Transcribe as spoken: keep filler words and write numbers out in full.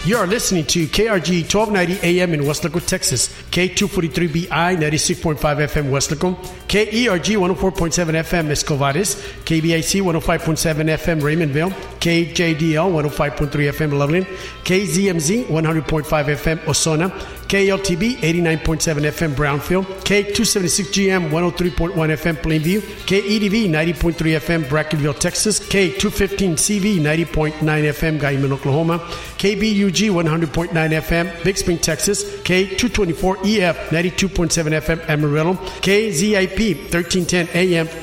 You are listening to K R G twelve ninety A M in Weslaco, Texas, K two forty-three B I ninety-six point five F M Weslaco, K E R G one oh four point seven F M Escovares, K B I C one oh five point seven F M Raymondville, K J D L one oh five point three F M Loveland, K Z M Z one hundred point five F M Osona, K L T B eighty-nine point seven F M Brownfield, K two seventy-six G M one oh three point one F M Plainview, K E D V ninety point three F M Brackenville, Texas, K two fifteen C V ninety point nine F M Guyman, Oklahoma, K B U G one hundred point nine F M Big Spring, Texas, K two twenty-four E F ninety-two point seven F M Amarillo, K Z I P thirteen ten A M